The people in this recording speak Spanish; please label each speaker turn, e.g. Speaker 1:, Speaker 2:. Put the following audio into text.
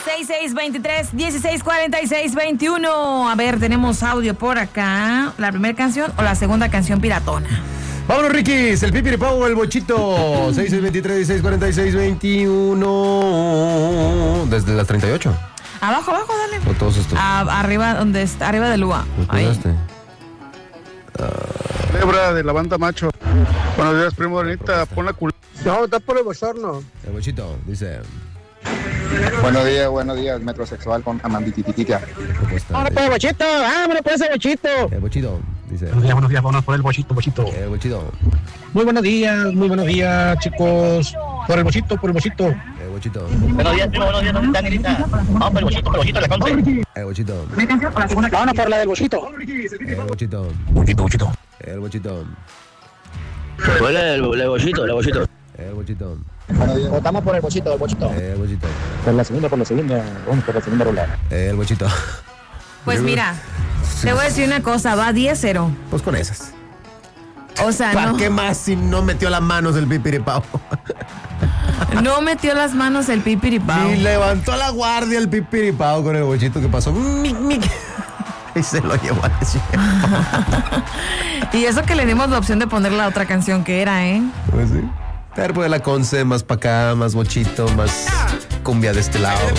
Speaker 1: 6623-1646-21. A ver, tenemos audio por acá. ¿La primera canción o la segunda canción piratona?
Speaker 2: Vámonos, Riquis, el Pipiripao o el Bochito. 6623-1646-21. Desde las 38.
Speaker 1: Abajo, dale.
Speaker 2: O todos estos.
Speaker 1: Arriba, donde está, arriba del UA.
Speaker 2: Ahí.
Speaker 3: Lebra de la banda Macho. Buenos días, primo bonita. Pon la culera.
Speaker 4: No, está por el bochorno.
Speaker 2: El Bochito dice.
Speaker 5: Buenos días, metrosexual con Amandititita.
Speaker 4: ¡Vámonos por el bochito! ¡Vámonos por ese bochito!
Speaker 2: El Bochito dice.
Speaker 4: Buenos días, vámonos por el bochito.
Speaker 2: El Bochito.
Speaker 4: Muy buenos días, chicos. Por el bochito.
Speaker 2: El Bochito.
Speaker 6: Buenos días, Danielita. Vamos por el bochito, la conce.
Speaker 2: El Bochito.
Speaker 4: Vámonos por la del bochito.
Speaker 2: El Bochito.
Speaker 4: Bochito.
Speaker 2: El Bochito.
Speaker 6: El bochito.
Speaker 2: El Bochito.
Speaker 4: Votamos por el bochito.
Speaker 2: El Bochito.
Speaker 4: Por la segunda. Vamos por la segunda rola.
Speaker 2: El Bochito.
Speaker 1: Pues mira, te voy a decir una cosa, va 10-0.
Speaker 2: Pues con esas.
Speaker 1: O sea,
Speaker 2: ¿Para
Speaker 1: no,
Speaker 2: qué más si no metió las manos el Pipiripao?
Speaker 1: no metió las manos el Pipiripao.
Speaker 2: Y levantó la guardia el Pipiripao con el Bochito que pasó. Y se lo llevó a decir.
Speaker 1: Y eso que le dimos la opción de poner la otra canción que era, ¿eh?
Speaker 2: Pues sí. Pero pues la Conce, más para acá, más Bochito, más cumbia de este lado.